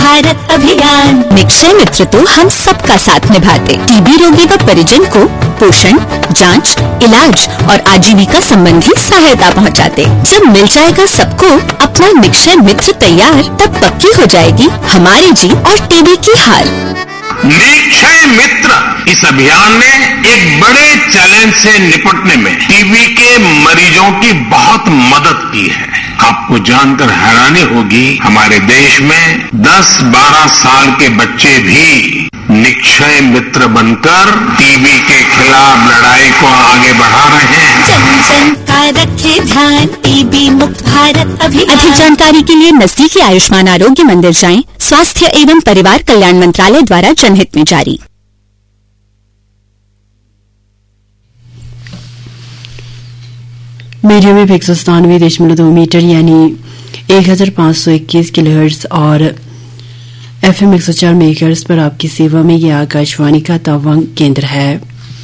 भारत अभियान। निक्षय मित्र तो हम सबका साथ निभाते, टीबी रोगी व परिजन को पोषण, जांच, इलाज और आजीविका संबंधी सहायता पहुंचाते। जब मिल जाएगा सबको अपना निक्षय मित्र तैयार, तब पक्की हो जाएगी हमारी जीत और टीबी की हार। निक्षय मित्र इस अभियान ने एक बड़े चैलेंज से निपटने में टीबी के मरीजों की बहुत मदद की है। आपको जानकर हैरानी होगी, हमारे देश में 10-12 साल के बच्चे भी निक्षय मित्र बनकर टीबी के खिलाफ लड़ाई को आगे बढ़ा रहे हैं। जन जन का रखे ध्यान, टीबी मुक्त भारत अभियान। अधिक जानकारी के लिए नजदीकी आयुष्मान आरोग्य मंदिर जाएं। स्वास्थ्य एवं परिवार कल्याण मंत्रालय द्वारा जनहित में जारी। मीडियम वेव 197.2 मीटर यानी 1521 किलोहर्ट्ज और FM 104 मेगाहर्ट्ज पर आपकी सेवा में यह आकाशवाणी का तवांग केंद्र है।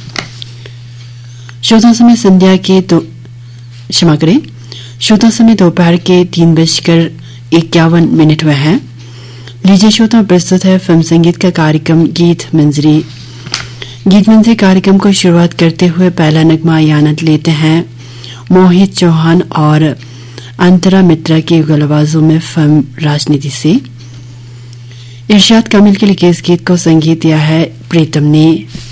श्रोता समय संध्या के श्रोता समय दोपहर के 3:51 हुए हैं। लीजिए श्रोता, प्रस्तुत है फिल्म संगीत का कार्यक्रम गीत मंजरी। गीत मंजरी कार्यक्रम को शुरुआत करते हुए पहला नगमा यानत लेते हैं मोहित चौहान और अंतरा मित्रा की युगल आवाजों में फिल्म राजनीति से। इरशाद कामिल के लिए इस गीत को संगीत दिया है प्रीतम ने।